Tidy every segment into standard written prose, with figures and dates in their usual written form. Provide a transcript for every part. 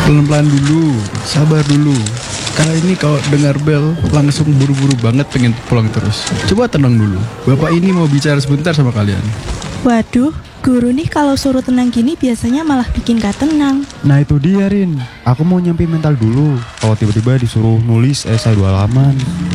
Pelan-pelan dulu, sabar dulu. Kali ini kalau dengar bel langsung buru-buru banget pengen pulang terus. Coba tenang dulu. Bapak ini mau bicara sebentar sama kalian. Waduh, guru nih kalau suruh tenang gini biasanya malah bikin gak tenang. Nah itu dia Rin, aku mau nyampe mental dulu. Kalau tiba-tiba disuruh nulis esai 2 halaman.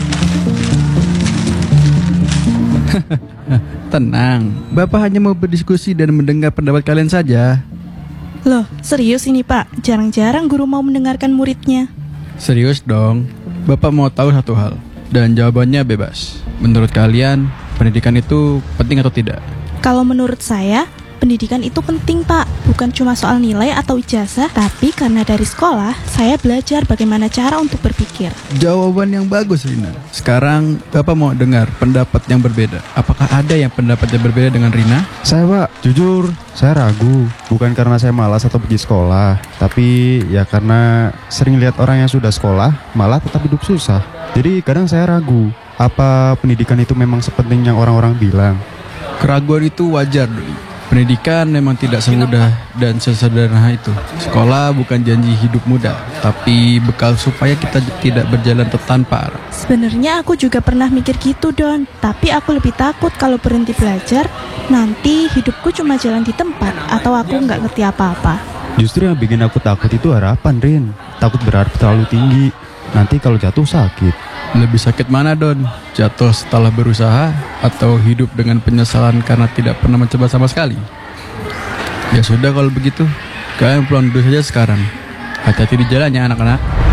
Tenang, Bapak hanya mau berdiskusi dan mendengar pendapat kalian saja. Loh, serius ini Pak? Jarang-jarang guru mau mendengarkan muridnya. Serius dong, Bapak mau tahu satu hal. Dan jawabannya bebas. Menurut kalian, pendidikan itu penting atau tidak? Kalau menurut saya, pendidikan itu penting Pak. Bukan cuma soal nilai atau ijazah, tapi karena dari sekolah, saya belajar bagaimana cara untuk berpikir. Jawaban yang bagus, Rina. Sekarang Bapak mau dengar pendapat yang berbeda. Apakah ada yang pendapatnya berbeda dengan Rina? Saya Pak, jujur, saya ragu. Bukan karena saya malas atau pergi sekolah, tapi ya karena sering lihat orang yang sudah sekolah malah tetap hidup susah. Jadi kadang saya ragu, apa pendidikan itu memang sepenting yang orang-orang bilang? Keraguan itu wajar, Doi. Pendidikan memang tidak semudah dan sesederhana itu. Sekolah bukan janji hidup mudah, tapi bekal supaya kita tidak berjalan tanpa arah. Sebenarnya aku juga pernah mikir gitu Don, tapi aku lebih takut kalau berhenti belajar, nanti hidupku cuma jalan di tempat atau aku nggak ngerti apa-apa. Justru yang bikin aku takut itu harapan, Rin. Takut berharap terlalu tinggi, nanti kalau jatuh sakit. Lebih sakit mana, Don? Jatuh setelah berusaha atau hidup dengan penyesalan karena tidak pernah mencoba sama sekali? Ya sudah kalau begitu, kalian pulang dulu saja sekarang. Hati-hati di jalannya anak-anak.